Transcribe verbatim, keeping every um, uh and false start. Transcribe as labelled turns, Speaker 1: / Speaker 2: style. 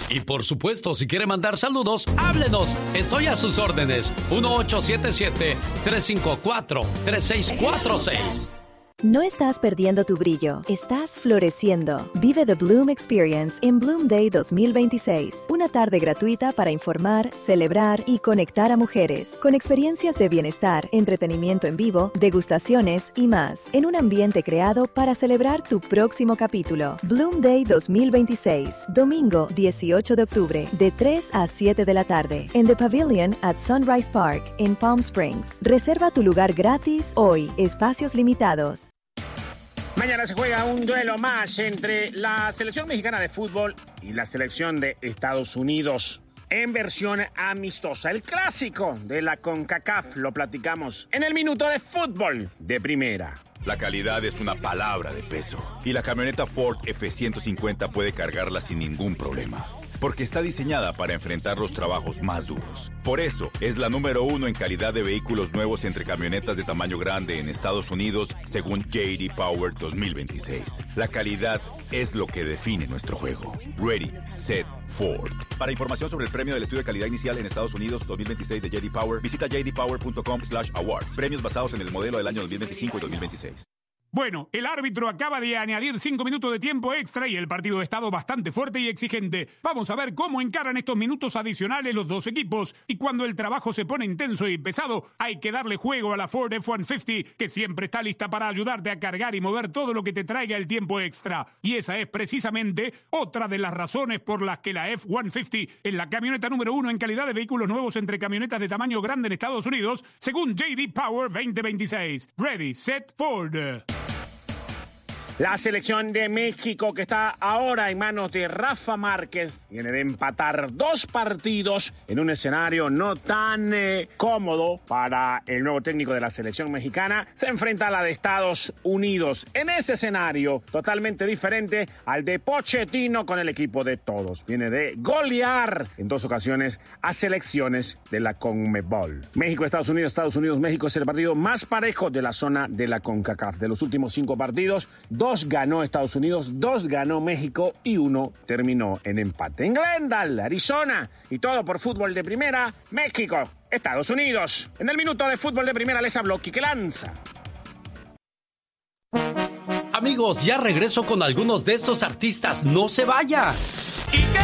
Speaker 1: Y por supuesto, si quiere mandar saludos, háblenos. Estoy a sus órdenes. uno ocho siete siete, tres cinco cuatro, tres seis cuatro seis.
Speaker 2: No estás perdiendo tu brillo, estás floreciendo. Vive The Bloom Experience en Bloom Day dos mil veintiséis. Una tarde gratuita para informar, celebrar y conectar a mujeres. Con experiencias de bienestar, entretenimiento en vivo, degustaciones y más. En un ambiente creado para celebrar tu próximo capítulo. Bloom Day dos mil veintiséis. Domingo dieciocho de octubre, de tres a siete de la tarde. En The Pavilion at Sunrise Park, en Palm Springs. Reserva tu lugar gratis hoy. Espacios limitados.
Speaker 3: Mañana se juega un duelo más entre la selección mexicana de fútbol y la selección de Estados Unidos en versión amistosa. El clásico de la CONCACAF lo platicamos en el minuto de fútbol de primera.
Speaker 4: La calidad es una palabra de peso y la camioneta Ford F ciento cincuenta puede cargarla sin ningún problema. Porque está diseñada para enfrentar los trabajos más duros. Por eso, es la número uno en calidad de vehículos nuevos entre camionetas de tamaño grande en Estados Unidos, según J D Power dos mil veintiséis. La calidad es lo que define nuestro juego. Ready, Set, Ford. Para información sobre el premio del estudio de calidad inicial en Estados Unidos dos mil veintiséis de J D Power, visita j d power punto com slash awards. Premios basados en el modelo del año dos mil veinticinco y dos mil veintiséis.
Speaker 5: Bueno, el árbitro acaba de añadir cinco minutos de tiempo extra y el partido ha estado bastante fuerte y exigente. Vamos a ver cómo encaran estos minutos adicionales los dos equipos. Y cuando el trabajo se pone intenso y pesado, hay que darle juego a la Ford F ciento cincuenta, que siempre está lista para ayudarte a cargar y mover todo lo que te traiga el tiempo extra. Y esa es precisamente otra de las razones por las que la F ciento cincuenta es la camioneta número uno en calidad de vehículos nuevos entre camionetas de tamaño grande en Estados Unidos, según J D Power veinte veintiséis. Ready, Set, Ford.
Speaker 3: La selección de México, que está ahora en manos de Rafa Márquez, viene de empatar dos partidos en un escenario no tan eh, cómodo para el nuevo técnico de la selección mexicana. Se enfrenta a la de Estados Unidos en ese escenario totalmente diferente al de Pochettino con el equipo de todos. Viene de golear en dos ocasiones a selecciones de la CONMEBOL. México, Estados Unidos, Estados Unidos, México es el partido más parejo de la zona de la CONCACAF. De los últimos cinco partidos, dos Dos ganó Estados Unidos, dos ganó México y uno terminó en empate. En Glendale, Arizona, y todo por fútbol de primera, México, Estados Unidos. En el minuto de fútbol de primera les habló Quique Lanza.
Speaker 1: Amigos, ya regreso con algunos de estos artistas. ¡No se vaya!